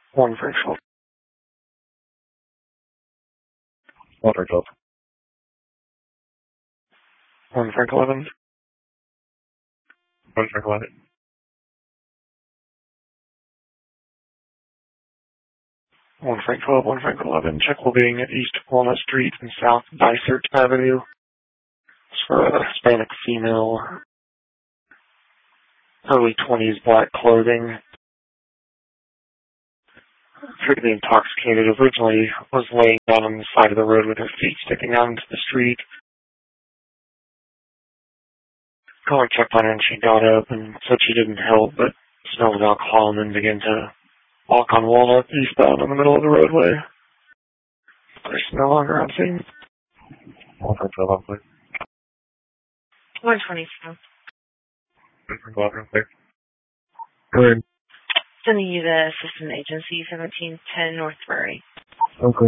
1 Frank 12. 1 Frank 12. 1 Frank 11. 1 Frank 11. 1 Frank 12, 1 Frank 11. Check will being at East Walnut Street and South Dysart Avenue. It's for a Hispanic female, early 20s, black clothing. Appeared to be intoxicated. Originally was laying down on the side of the road with her feet sticking out into the street. Caller checked on her and she got up and said she didn't help but smelled alcohol and then began to walk on Walnut eastbound in the middle of the roadway. Person no longer on scene. 1 Frank 12, please. 122. 1 Frank 11, please. Good. Sending you to Assistant Agency 1710 North Murray. Okay.